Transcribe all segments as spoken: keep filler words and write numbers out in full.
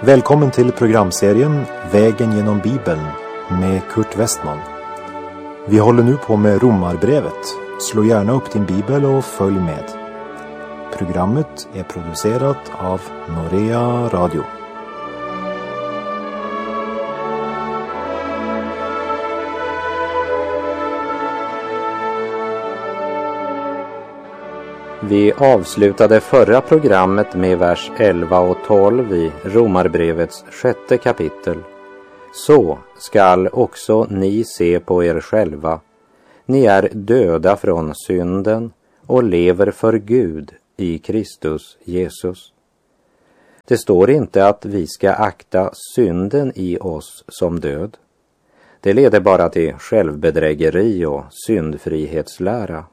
Välkommen till programserien Vägen genom Bibeln med Kurt Westman. Vi håller nu på med Romarbrevet. Slå gärna upp din bibel och följ med. Programmet är producerat av Norea Radio. Vi avslutade förra programmet med vers elva och tolv i Romarbrevets sjätte kapitel. Så skall också ni se på er själva. Ni är döda från synden och lever för Gud i Kristus Jesus. Det står inte att vi ska akta synden i oss som död. Det leder bara till självbedrägeri och syndfrihetslära.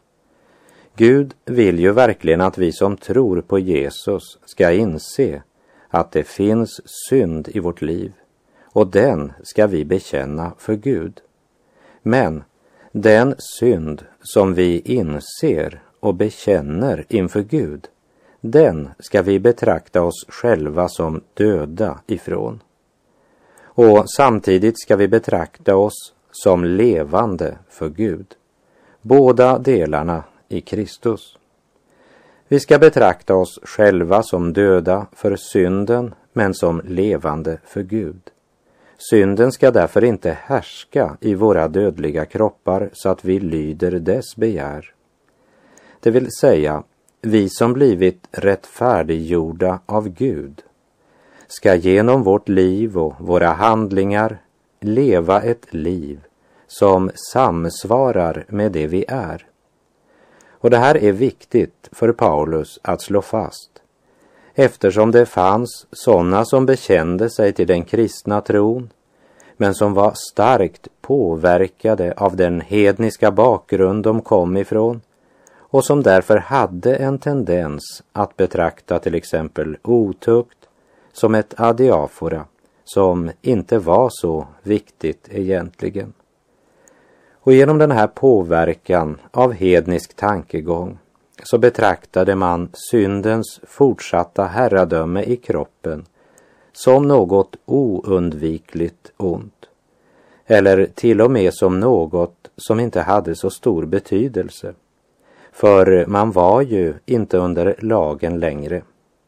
Gud vill ju verkligen att vi som tror på Jesus ska inse att det finns synd i vårt liv och den ska vi bekänna för Gud. Men den synd som vi inser och bekänner inför Gud, den ska vi betrakta oss själva som döda ifrån. Och samtidigt ska vi betrakta oss som levande för Gud. Båda delarna i Kristus. Vi ska betrakta oss själva som döda för synden, men som levande för Gud. Synden ska därför inte härska i våra dödliga kroppar så att vi lyder dess begär. Det vill säga, vi som blivit rättfärdiggjorda av Gud ska genom vårt liv och våra handlingar leva ett liv som samsvarar med det vi är. Och det här är viktigt för Paulus att slå fast, eftersom det fanns sådana som bekände sig till den kristna tron, men som var starkt påverkade av den hedniska bakgrund de kom ifrån, och som därför hade en tendens att betrakta till exempel otukt som ett adiafora, som inte var så viktigt egentligen. Och genom den här påverkan av hednisk tankegång så betraktade man syndens fortsatta herradöme i kroppen som något oundvikligt ont, eller till och med som något som inte hade så stor betydelse, för man var ju inte under lagen längre.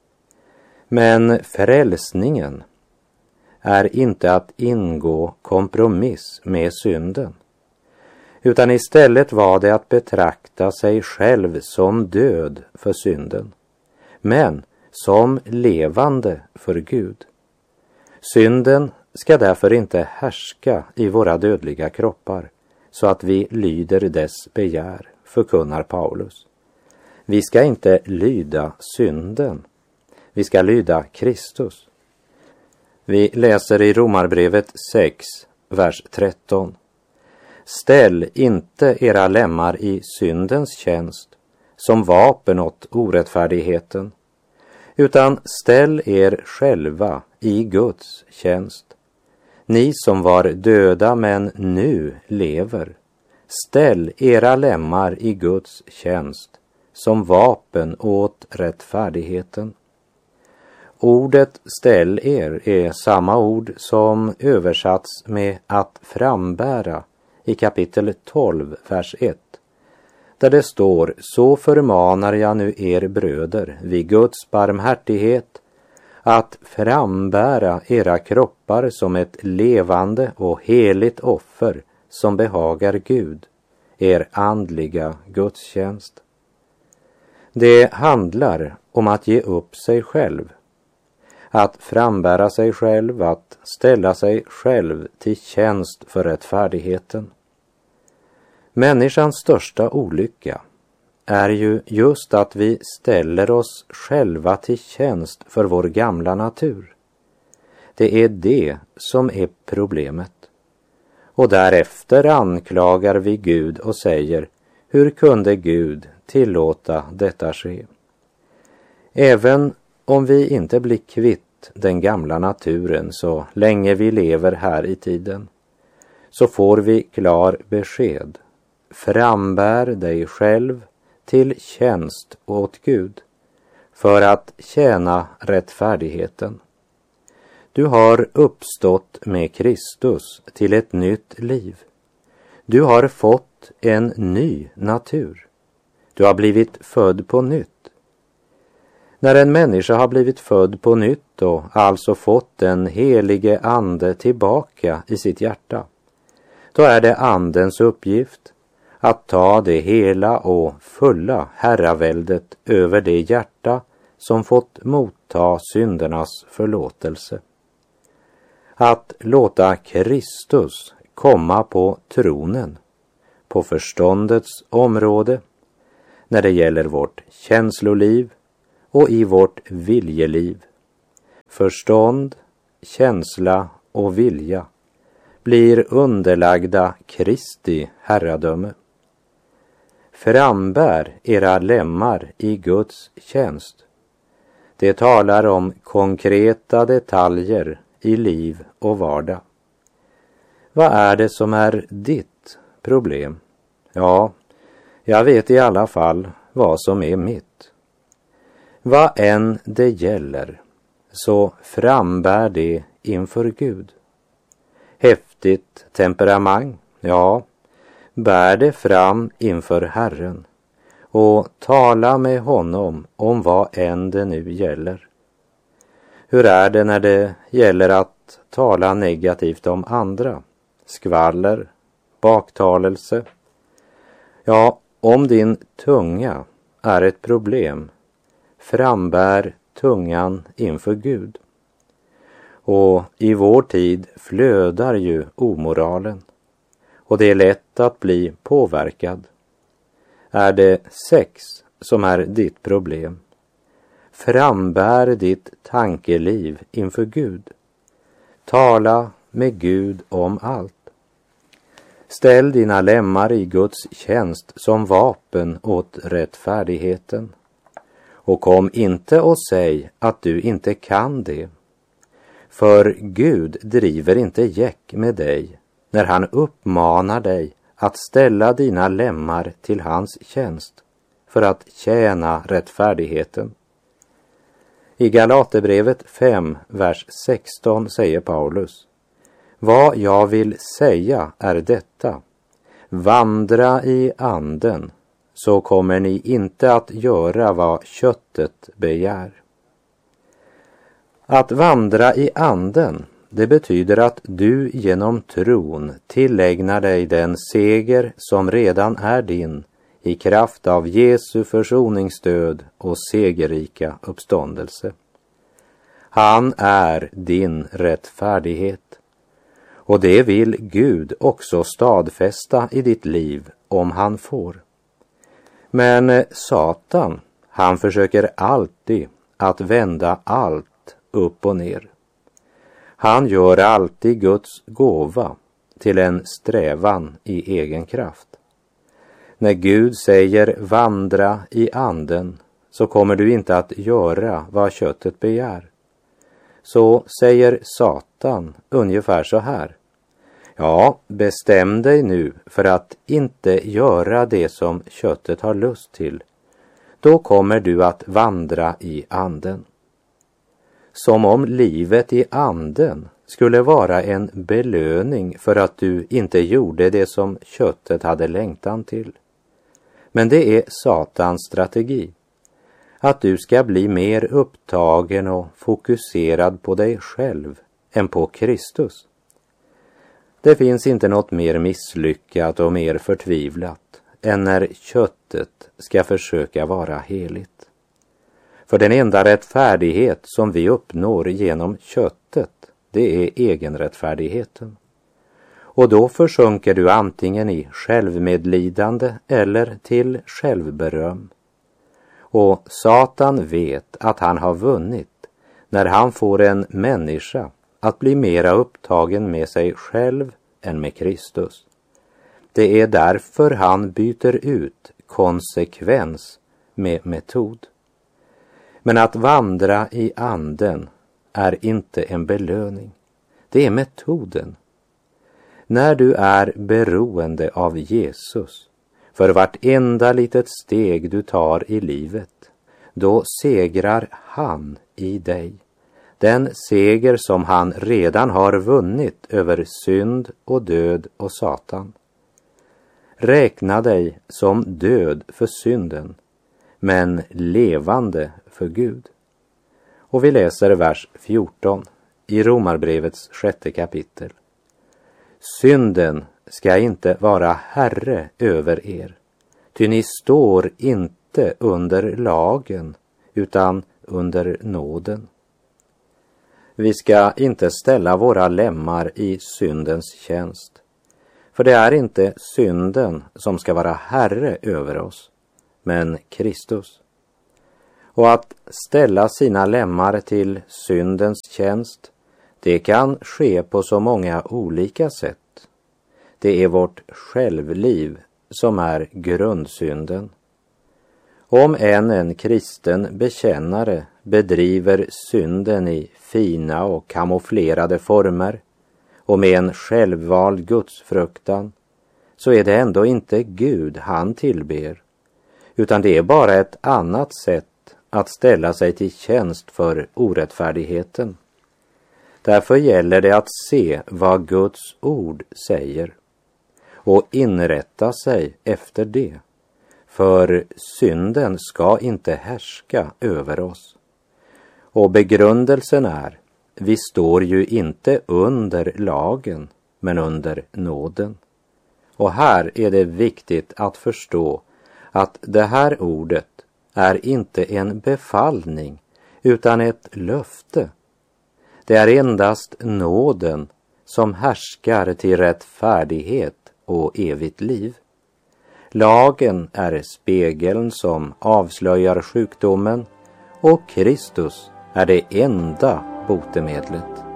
Men frälsningen är inte att ingå kompromiss med synden, utan istället var det att betrakta sig själv som död för synden, men som levande för Gud. Synden ska därför inte härska i våra dödliga kroppar så att vi lyder dess begär, förkunnar Paulus. Vi ska inte lyda synden, vi ska lyda Kristus. Vi läser i Romarbrevet sex, vers tretton. Ställ inte era lemmar i syndens tjänst som vapen åt orättfärdigheten, utan ställ er själva i Guds tjänst. Ni som var döda men nu lever, ställ era lemmar i Guds tjänst som vapen åt rättfärdigheten. Ordet ställ er är samma ord som översatts med att frambära i kapitel tolv, vers ett, där det står: så förmanar jag nu er bröder vid Guds barmhärtighet att frambära era kroppar som ett levande och heligt offer som behagar Gud, er andliga gudstjänst. Det handlar om att ge upp sig själv, att frambära sig själv, att ställa sig själv till tjänst för rättfärdigheten. Människans största olycka är ju just att vi ställer oss själva till tjänst för vår gamla natur. Det är det som är problemet. Och därefter anklagar vi Gud och säger: hur kunde Gud tillåta detta ske? Även om vi inte blir kvitt den gamla naturen så länge vi lever här i tiden, så får vi klar besked. Frambär dig själv till tjänst åt Gud för att tjäna rättfärdigheten. Du har uppstått med Kristus till ett nytt liv. Du har fått en ny natur. Du har blivit född på nytt. När en människa har blivit född på nytt och alltså fått den helige ande tillbaka i sitt hjärta, då är det andens uppgift att ta det hela och fulla herraväldet över det hjärta som fått motta syndernas förlåtelse. Att låta Kristus komma på tronen, på förståndets område, när det gäller vårt känsloliv och i vårt viljeliv. Förstånd, känsla och vilja blir underlagda Kristi herradöme. Frambär era lemmar i Guds tjänst. Det talar om konkreta detaljer i liv och vardag. Vad är det som är ditt problem? Ja, jag vet i alla fall vad som är mitt. Vad än det gäller, så frambär det inför Gud. Häftigt temperament, ja, bär det fram inför Herren och tala med honom om vad än det nu gäller. Hur är det när det gäller att tala negativt om andra? Skvaller, baktalelse. Ja, om din tunga är ett problem, frambär tungan inför Gud. Och i vår tid flödar ju omoralen, och det är lätt att bli påverkad. Är det sex som är ditt problem, frambär ditt tankeliv inför Gud. Tala med Gud om allt. Ställ dina lemmar i Guds tjänst som vapen åt rättfärdigheten. Och kom inte och säg att du inte kan det. För Gud driver inte gäck med dig när han uppmanar dig att ställa dina lemmar till hans tjänst för att tjäna rättfärdigheten. I Galaterbrevet fem, vers sexton säger Paulus: vad jag vill säga är detta: vandra i anden, så kommer ni inte att göra vad köttet begär. Att vandra i anden, det betyder att du genom tron tillägnar dig den seger som redan är din i kraft av Jesu försoningsdöd och segerrika uppståndelse. Han är din rättfärdighet, och det vill Gud också stadfästa i ditt liv om han får. Men Satan, han försöker alltid att vända allt upp och ner. Han gör alltid Guds gåva till en strävan i egen kraft. När Gud säger vandra i anden, så kommer du inte att göra vad köttet begär. Så säger Satan ungefär så här: ja, bestäm dig nu för att inte göra det som köttet har lust till. Då kommer du att vandra i anden. Som om livet i anden skulle vara en belöning för att du inte gjorde det som köttet hade längtan till. Men det är Satans strategi, att du ska bli mer upptagen och fokuserad på dig själv än på Kristus. Det finns inte något mer misslyckat och mer förtvivlat än när köttet ska försöka vara heligt. För den enda rättfärdighet som vi uppnår genom köttet, det är egenrättfärdigheten. Och då försjunker du antingen i självmedlidande eller till självberöm. Och Satan vet att han har vunnit när han får en människa att bli mera upptagen med sig själv än med Kristus. Det är därför han byter ut konsekvens med metod. Men att vandra i anden är inte en belöning. Det är metoden. När du är beroende av Jesus för vartenda litet steg du tar i livet, då segrar han i dig. den seger som han redan har vunnit över synd och död och Satan. Räkna dig som död för synden, men levande för Gud. Och vi läser vers fjorton i Romarbrevets sjätte kapitel. Synden ska inte vara herre över er, ty ni står inte under lagen utan under nåden. Vi ska inte ställa våra lemmar i syndens tjänst, för det är inte synden som ska vara herre över oss, men Kristus. Och att ställa sina lemmar till syndens tjänst, det kan ske på så många olika sätt. Det är vårt självliv som är grundsynden. Om än en kristen bekännare bedriver synden i fina och kamouflerade former och med en självvald gudsfruktan, så är det ändå inte Gud han tillber, utan det är bara ett annat sätt att ställa sig till tjänst för orättfärdigheten. Därför gäller det att se vad Guds ord säger och inrätta sig efter det. För synden ska inte härska över oss. Och begrundelsen är, vi står ju inte under lagen, men under nåden. Och här är det viktigt att förstå att det här ordet är inte en befallning, utan ett löfte. Det är endast nåden som härskar till rättfärdighet och evigt liv. Lagen är spegeln som avslöjar sjukdomen, och Kristus är det enda botemedlet.